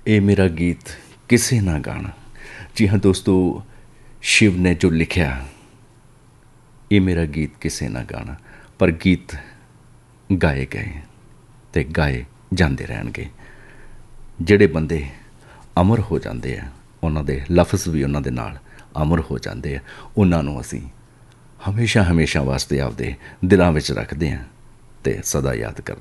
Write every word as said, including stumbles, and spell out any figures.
ਇਹ ਮੇਰਾ ਗੀਤ ਕਿਸੇ ਨਾ ਗਾਣਾ। ਜੀ ਹਾਂ ਦੋਸਤੋ, ਸ਼ਿਵ ਨੇ ਜੋ ਲਿਖਿਆ, ਇਹ ਮੇਰਾ ਗੀਤ ਕਿਸੇ ਨਾ ਗਾਣਾ, ਪਰ ਗੀਤ ਗਾਏ ਗਏ ਅਤੇ ਗਾਏ ਜਾਂਦੇ ਰਹਿਣਗੇ। ਜਿਹੜੇ ਬੰਦੇ ਅਮਰ ਹੋ ਜਾਂਦੇ ਆ, ਉਹਨਾਂ ਦੇ ਲਫ਼ਜ਼ ਵੀ ਉਹਨਾਂ ਦੇ ਨਾਲ ਅਮਰ ਹੋ ਜਾਂਦੇ ਆ। ਉਹਨਾਂ ਨੂੰ ਅਸੀਂ ਹਮੇਸ਼ਾ ਹਮੇਸ਼ਾ ਵਾਸਤੇ ਆਪਦੇ ਦਿਲਾਂ ਵਿੱਚ ਰੱਖਦੇ ਹਾਂ ਅਤੇ ਸਦਾ ਯਾਦ ਕਰਦੇ ਹਾਂ।